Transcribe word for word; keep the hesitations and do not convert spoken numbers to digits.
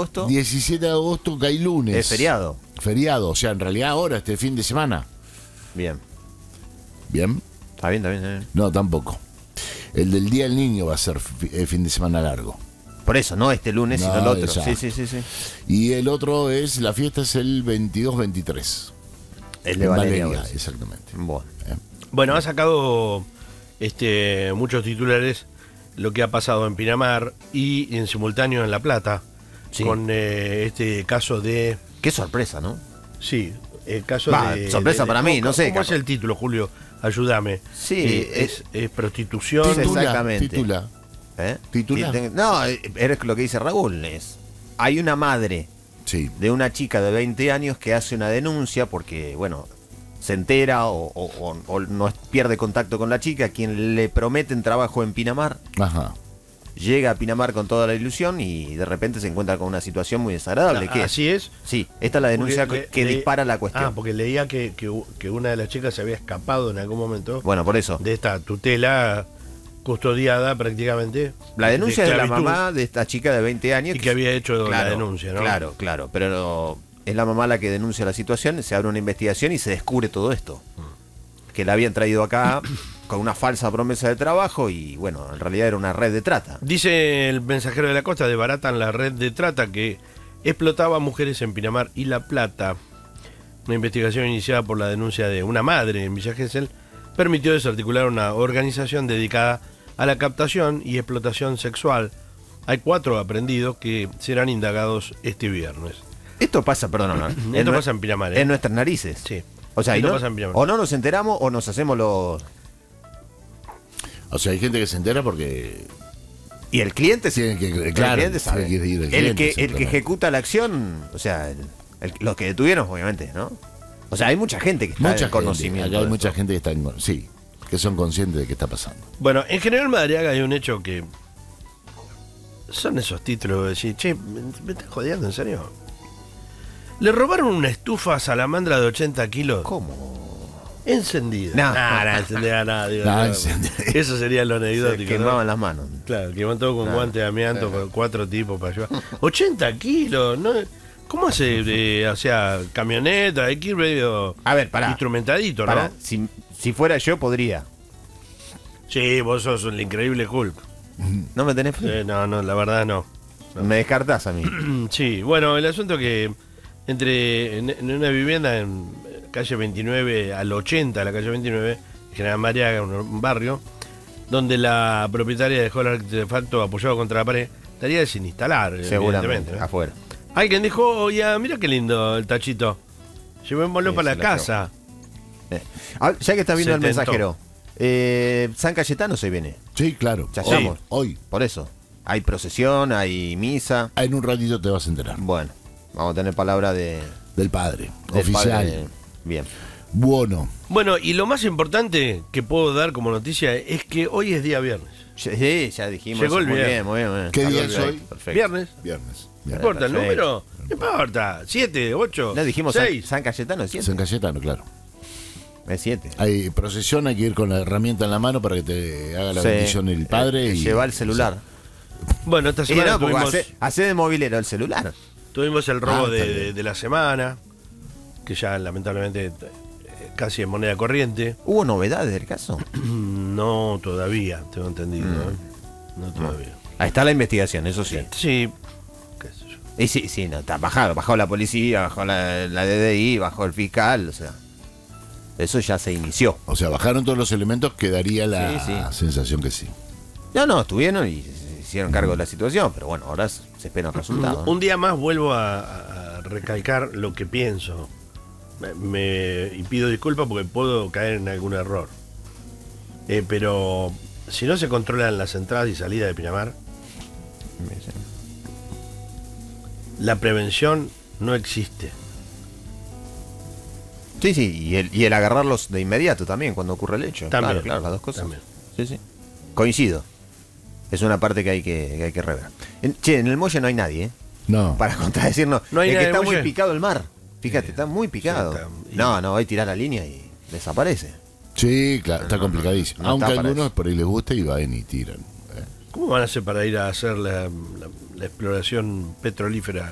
agosto. diecisiete de agosto cae lunes. Es feriado. Feriado, o sea, en realidad ahora, este fin de semana. Bien. ¿Bien? Está bien, está bien, está bien. No, tampoco. El del Día del Niño va a ser fi- eh, fin de semana largo. Por eso, no este lunes, No, sino el otro. exacto. Sí, sí, sí, sí. Y el otro es, la fiesta es el veintidós veintitrés. El de En Valeria. Valeria, ahora sí. exactamente. Bueno. Bueno, ha sacado este, muchos titulares lo que ha pasado en Pinamar y en simultáneo en La Plata, Sí. con eh, este caso de... Qué sorpresa, ¿no? Sí, el caso Va, de... sorpresa de- para mí, ¿cómo- no sé, ¿Cómo es capaz. el título, Julio? Ayúdame. Sí, Eh, eh, es, es prostitución. Sí, Titula, exactamente. titula. ¿Eh? ¿Titula? Ti- No, eh, es lo que dice Raúl. Es, hay una madre Sí. de una chica de veinte años que hace una denuncia porque, bueno, se entera o, o- o- o no pierde contacto con la chica, quien le prometen trabajo en Pinamar. Ajá. Llega a Pinamar con toda la ilusión y de repente se encuentra con una situación muy desagradable. Ah, ¿Qué? así es. Sí, esta es la denuncia Porque que, le- que le- dispara la cuestión. Ah, porque leía que, que, que una de las chicas se había escapado en algún momento Bueno, por eso. de esta tutela custodiada prácticamente. La denuncia es de la esclavitud, mamá de esta chica de veinte años. Y que había hecho la denuncia, ¿no? Claro, claro, pero es la mamá la que denuncia la situación, se abre una investigación y se descubre todo esto. Que la habían traído acá con una falsa promesa de trabajo y, bueno, en realidad era una red de trata. Dice el mensajero de la costa, desbaratan la red de trata que explotaba a mujeres en Pinamar y La Plata. Una investigación iniciada por la denuncia de una madre en Villa Gesell permitió desarticular una organización dedicada a la captación y explotación sexual. Hay cuatro aprendidos que serán indagados este viernes. Esto pasa, perdón, no, Esto en, pasa en Pinamar, ¿eh? en nuestras narices. Sí. O sea, y Esto no- pasa en Pinamar. o no nos enteramos o nos hacemos los... O sea, hay gente que se entera porque Y el cliente se- tiene que, el claro, cliente sabe. tiene que ir el el, cliente, que, el que exactamente. ejecuta la acción, o sea, el- el- los que detuvieron, obviamente, ¿no? O sea, hay mucha gente que está Mucha en conocimiento. gente, acá hay de mucha esto. gente que está en, sí, que son conscientes de qué está pasando. Bueno, en General Madariaga hay un hecho que son esos títulos de decir, che, ¿me, me estás jodiendo, en serio? Le robaron una estufa salamandra de ochenta kilos ¿Cómo? encendida. No. Nah, nah, encendida nada, digo, No, no. encendida. Eso sería lo Se anecdótico. quemaban ¿no? las manos. Claro, que van todos con Claro. guantes de amianto, con cuatro tipos para llevar. ochenta kilos, ¿no? ¿Cómo hace? eh, o sea, camioneta, hay que ir medio A ver, pará. instrumentadito, Pará, ¿no? si, si fuera yo, podría. Sí, vos sos el increíble Hulk. ¿No me tenés fe? Eh, no, no, la verdad no. Me descartás a mí. Sí, bueno, el asunto que entre en, en una vivienda en calle veintinueve al ochenta, la calle veintinueve, General Mariaga, un, un barrio, donde la propietaria dejó el artefacto apoyado contra la pared, estaría de sin instalar, Seguramente, evidentemente, ¿no? afuera. Alguien dijo, ya, mira qué lindo el tachito. Llevémoslo Sí, para se la la casa. Eh, ah, ya que está viendo Se el tentó. mensajero, eh, San Cayetano se viene. Sí, claro. Ya hoy, estamos. hoy. Por eso. Hay procesión, hay misa. En un ratito te vas a enterar. Bueno, vamos a tener palabra de, Del padre. del oficial. padre. Bien. Bueno. Bueno, y lo más importante que puedo dar como noticia es que hoy es día viernes. Sí, ya dijimos. Llegó el muy viernes. bien, muy bien, muy bien. ¿Qué Está día perfecto, es hoy? perfecto. Viernes. Viernes. No Viernes. importa el perfecto. número, no importa. Siete, ocho, No dijimos San, seis. San Cayetano, es siete. San Cayetano, claro. Es siete. Hay procesión, hay que ir con la herramienta en la mano para que te haga la Sí. bendición el padre. Eh, y lleva el celular. Bueno, esta Y semana no, porque tuvimos, hace, hace de movilero el celular. tuvimos el robo Ah, de, está bien. de- de la semana, que ya lamentablemente eh, casi en moneda corriente. ¿Hubo novedades del caso? No todavía, tengo entendido. Mm. ¿eh? No todavía. Ahí está la investigación, eso sí. Sí, qué sé yo. Y sí, sí, no, está bajado, bajó la policía, bajó la, la D D I, bajó el fiscal, o sea. Eso ya se inició. O sea, bajaron todos los elementos que daría la Sí, sí. sensación que sí. No, no, estuvieron y se hicieron cargo de la situación, pero bueno, ahora se se esperan resultados. ¿no? Un día más vuelvo a, a recalcar lo que pienso. Me, me- y pido disculpas porque puedo caer en algún error. Eh, pero si no se controlan las entradas y salidas de Pinamar, la prevención no existe. Sí, sí, y el, y el agarrarlos de inmediato también cuando ocurre el hecho. También, Claro, claro, las dos cosas. también. Sí, sí. Coincido. Es una parte que hay que, que hay que rever. En- che, en el muelle no hay nadie, ¿eh? No. Para contradecirnos. No hay es que nadie en está el muy muelle. picado el mar. Fíjate, está muy picado. sí, está- y- No, no, hay que tirar la línea y desaparece. Sí, claro, está complicadísimo. no Aunque está a para algunos eso. por ahí les gusta y van y tiran. ¿Cómo van a hacer para ir a hacer la, la- la exploración petrolífera